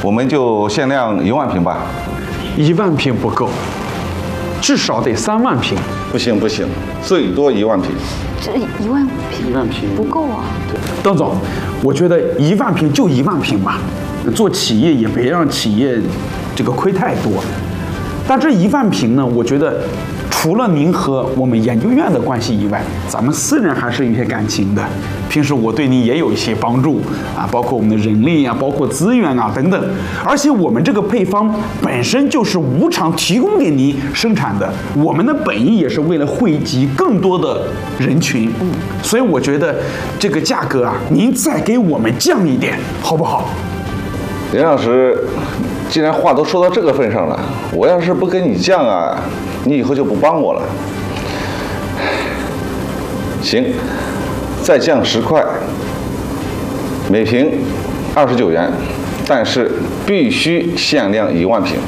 我们就限量1万瓶吧。 1万瓶不够，至少得3万瓶。 不行，最多1万瓶。 这1万瓶 ，1万瓶不够啊。 邓总，我觉得1万瓶就1万瓶吧，做企业也别让企业这个亏太多。但这1万瓶呢，我觉得除了您和我们研究院的关系以外，咱们私人还是有些感情的。平时我对您也有一些帮助啊，包括我们的人力啊，包括资源啊等等。而且我们这个配方本身就是无偿提供给您生产的，我们的本意也是为了惠及更多的人群。所以我觉得这个价格啊，您再给我们降一点，好不好？ 林老师，既然话都说到这个份上了，我要是不跟你降啊，你以后就不帮我了。行，再降10块，每瓶29元，但是必须限量1万瓶。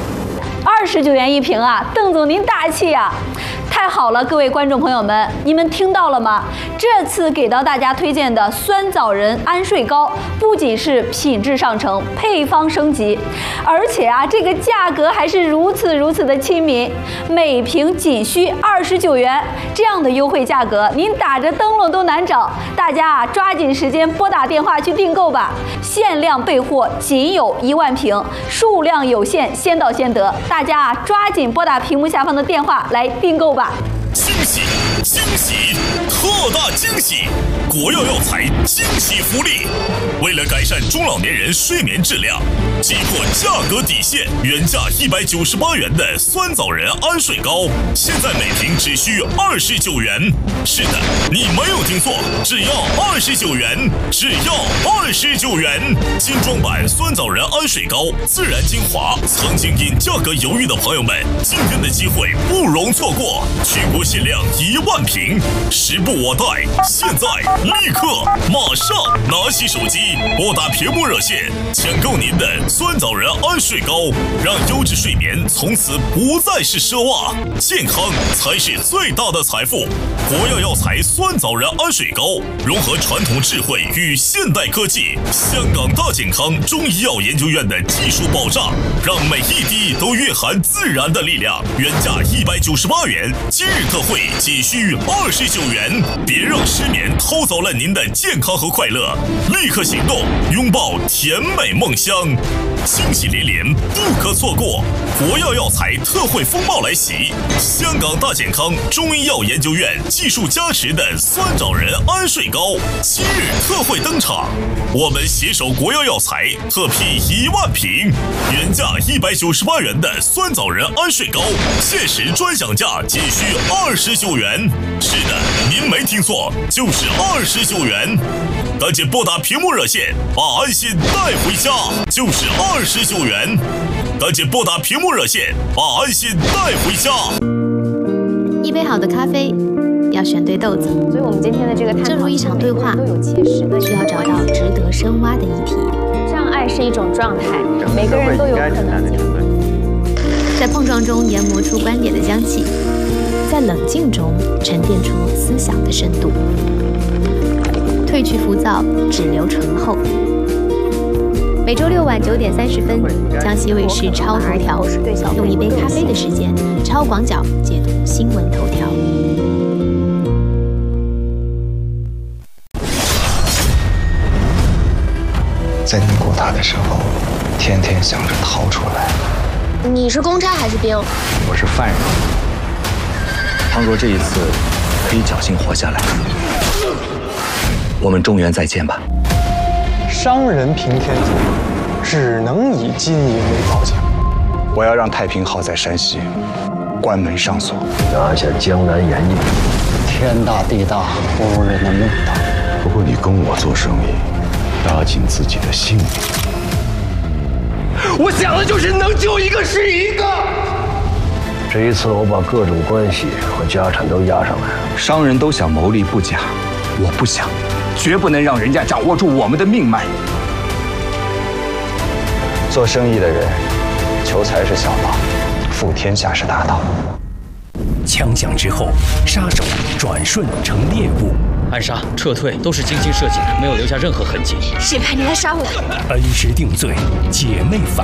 29元1瓶啊，邓总您大气啊！太好了，各位观众朋友们，你们听到了吗？这次给到大家推荐的酸枣仁安睡膏，不仅是品质上乘，配方升级，而且啊，这个价格还是如此的亲民，每瓶仅需29元，这样的优惠价格，您打着灯笼都难找。大家啊，抓紧时间拨打电话去订购吧，限量备货，仅有1万瓶，数量有限，先到先得。大家啊，抓紧拨打屏幕下方的电话来订购吧。 惊喜！特大惊喜！国药药材惊喜福利！为了改善中老年人睡眠质量，击破价格底线，原价198元的酸枣仁安睡膏，现在每瓶只需29元。是的，你没有听错，只要29元，只要29元！精装版酸枣仁安睡膏，自然精华。曾经因价格犹豫的朋友们，今天的机会不容错过，全国限量1万瓶，时不我待，现在立刻马上拿起手机拨打屏幕热线，抢购您的酸枣仁安睡膏，让优质睡眠从此不再是奢望，健康才是最大的财富。国药药材酸枣仁安睡膏融合传统智慧与现代科技，香港大健康中医药研究院的技术保障，让每一滴都蕴含自然的力量。原价198元，今日特惠仅需29元，别让失眠偷走了您的健康和快乐，立刻行动，拥抱甜美梦乡，惊喜连连，不可错过！国药药材特惠风暴来袭，香港大健康中医药研究院技术加持的酸枣仁安睡膏今日特惠登场，我们携手国药药材特批1万瓶，原价198元的酸枣仁安睡膏，限时专享价仅需29元。是的，您没听错，就是29元。赶紧拨打屏幕热线，把安心带回家，就是29元。赶紧拨打屏幕热线，把安心带回家。 一杯好的咖啡要选对豆子， 所以我们今天的这个探讨， 正如一场对话， 都有切实的， 需要找到值得深挖的议题。 障碍是一种状态，每个人都有可能经历。 在碰撞中研磨出观点的香气，在冷静中沉淀出思想的深度。褪去浮躁，只留醇厚。每周6晚9点30分，江西卫视超头条，用一杯咖啡的时间，超广角解读新闻头条。 在你过他的时候，天天想着逃出来。 你是公差还是兵？ 我是犯人。倘若这一次可以侥幸活下来，我们中原再见吧。 商人平天下，只能以金银为报价。 我要让太平号在山西关门上锁， 拿下江南盐业。天大地大，不如人的命大。 不过你跟我做生意，搭紧自己的性命。 我想的就是能救一个是一个。这一次我把各种关系和家产都压上来了。 商人都想谋利不假，我不想，绝不能让人家掌握住我们的命脉。 做生意的人，求财是小道，富天下是大道。 枪响之后，杀手转瞬成猎物， 暗杀、撤退都是精心设计的，没有留下任何痕迹。 谁派你来杀我？ 恩师定罪，姐妹反